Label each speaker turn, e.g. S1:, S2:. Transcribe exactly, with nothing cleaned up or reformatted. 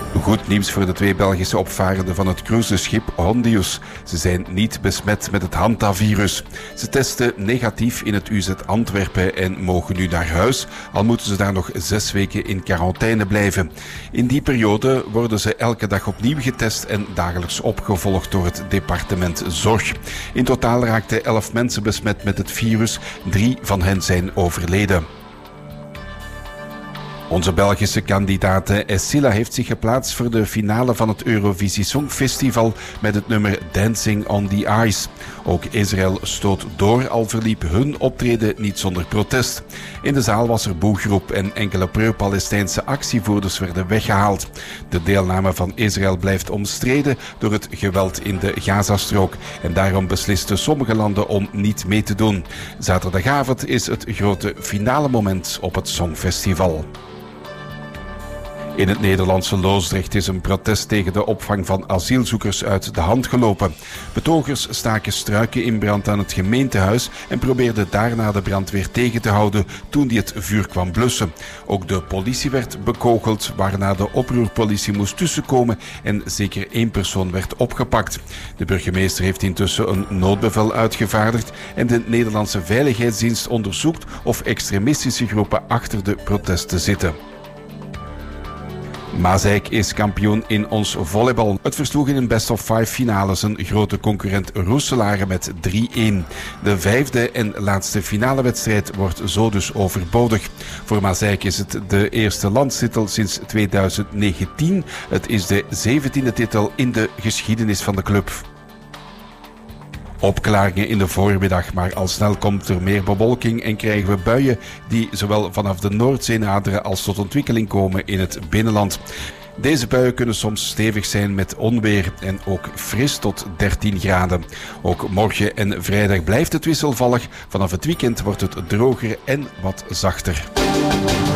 S1: Goed nieuws voor de twee Belgische opvarenden van het cruiseschip Hondius. Ze zijn niet besmet met het Hantavirus. Ze testen negatief in het U Z Antwerpen en mogen nu naar huis, al moeten ze daar nog zes weken in quarantaine blijven. In die periode worden ze elke dag opnieuw getest en dagelijks opgevolgd door het departement Zorg. In totaal raakten elf mensen besmet met het virus, drie van hen zijn overleden. Onze Belgische kandidate Essila heeft zich geplaatst voor de finale van het Eurovisie Songfestival met het nummer Dancing on the Ice. Ook Israël stoot door, al verliep hun optreden niet zonder protest. In de zaal was er boegeroep en enkele pro-Palestijnse actievoerders werden weggehaald. De deelname van Israël blijft omstreden door het geweld in de Gazastrook. En daarom beslisten sommige landen om niet mee te doen. Zaterdagavond is het grote finale moment op het Songfestival. In het Nederlandse Loosdrecht is een protest tegen de opvang van asielzoekers uit de hand gelopen. Betogers staken struiken in brand aan het gemeentehuis en probeerden daarna de brandweer tegen te houden toen die het vuur kwam blussen. Ook de politie werd bekogeld, waarna de oproerpolitie moest tussenkomen en zeker één persoon werd opgepakt. De burgemeester heeft intussen een noodbevel uitgevaardigd en de Nederlandse Veiligheidsdienst onderzoekt of extremistische groepen achter de protesten zitten. Maaseik is kampioen in ons volleybal. Het versloeg in een best of five finale zijn grote concurrent Roeselare met drie-een. De vijfde en laatste finale wedstrijd wordt zo dus overbodig. Voor Maaseik is het de eerste landstitel sinds tweeduizend negentien. Het is de zeventiende titel in de geschiedenis van de club. Opklaringen in de voormiddag, maar al snel komt er meer bewolking en krijgen we buien die zowel vanaf de Noordzee naderen als tot ontwikkeling komen in het binnenland. Deze buien kunnen soms stevig zijn met onweer en ook fris tot dertien graden. Ook morgen en vrijdag blijft het wisselvallig. Vanaf het weekend wordt het droger en wat zachter.